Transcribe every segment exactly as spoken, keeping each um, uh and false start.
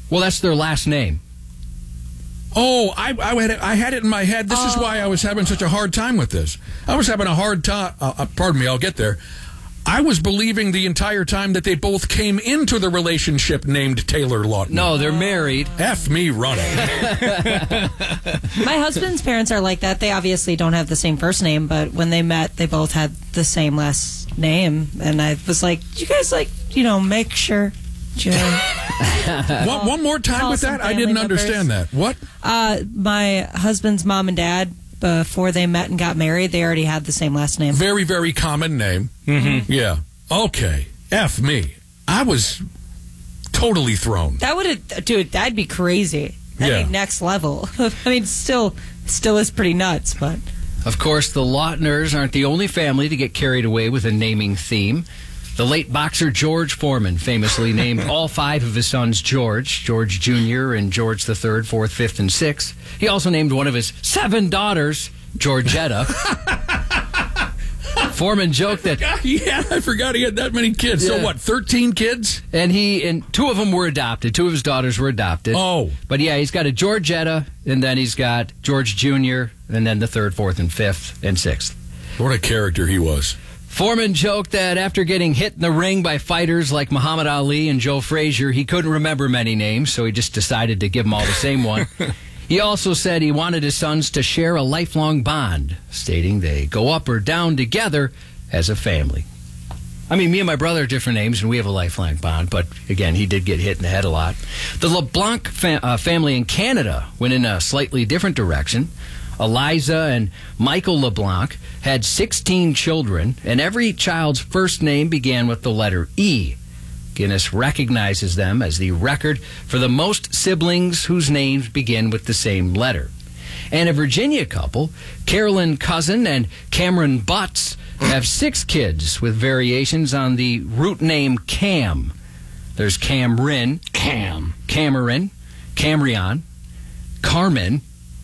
Well, that's their last name. Oh, I, I, had it, I had it in my head. This oh. is why I was having such a hard time with this. I was having a hard time. Uh, uh, pardon me, I'll get there. I was believing the entire time that they both came into the relationship named Taylor Lautner. No, they're married. F me running. My husband's parents are like that. They obviously don't have the same first name, but when they met, they both had the same last name. And I was like, you guys, like, you know, make sure. one, one more time with that? I didn't members. understand that. What? Uh, my husband's mom and dad, before they met and got married, they already had the same last name. Very, very common name. Mm-hmm. Yeah. Okay. F me. I was totally thrown. That would have, dude, that'd be crazy. That'd yeah. be next level. I mean, still, still is pretty nuts, but. Of course, the Lautners aren't the only family to get carried away with a naming theme. The late boxer George Foreman famously named all five of his sons George, George Junior and George the Third, Fourth, Fifth, and Sixth. He also named one of his seven daughters Georgetta. Foreman joked that... Yeah, I forgot he had that many kids. Yeah. So what, thirteen kids? And he and two of them were adopted. Two of his daughters were adopted. Oh. But yeah, he's got a Georgetta, and then he's got George Junior, and then the Third, Fourth, and Fifth, and Sixth. What a character he was. Foreman joked that after getting hit in the ring by fighters like Muhammad Ali and Joe Frazier, he couldn't remember many names, so he just decided to give them all the same one. He also said he wanted his sons to share a lifelong bond, stating they go up or down together as a family. I mean, me and my brother are different names, and we have a lifelong bond, but again, he did get hit in the head a lot. The LeBlanc fa- uh, family in Canada went in a slightly different direction. Eliza and Michael LeBlanc had sixteen children, and every child's first name began with the letter E. Guinness recognizes them as the record for the most siblings whose names begin with the same letter. And a Virginia couple, Carolyn Cousin and Cameron Butts, have six kids with variations on the root name Cam. There's Camrin, Cam, Cameron, Camrion, Carmen,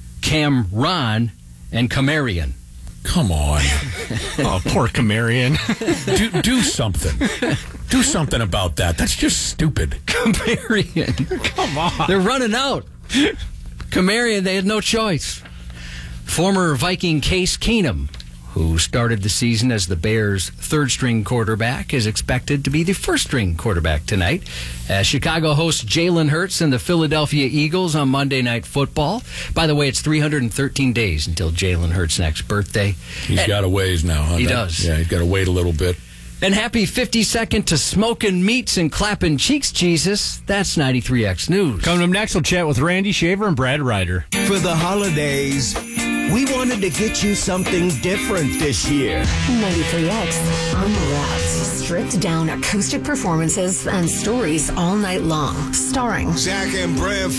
Camron, and Camarian. Come on. Oh, poor Camarian. do, do something. Do something about that. That's just stupid. Camarian. Come on. They're running out. Camarian, they had no choice. Former Viking Case Keenum, who started the season as the Bears' third-string quarterback, is expected to be the first-string quarterback tonight as Chicago hosts Jalen Hurts and the Philadelphia Eagles on Monday Night Football. By the way, it's three hundred thirteen days until Jalen Hurts' next birthday. He's and got a ways now, huh? He that, does. Yeah, he's got to wait a little bit. And happy fifty-second to smoking meats and clapping cheeks, Jesus. That's ninety-three X News. Coming up next, we'll chat with Randy Shaver and Brad Ryder. For the holidays, we wanted to get you something different this year. ninety-three X Unwrapped. Stripped down acoustic performances and stories all night long. Starring Zach and Brad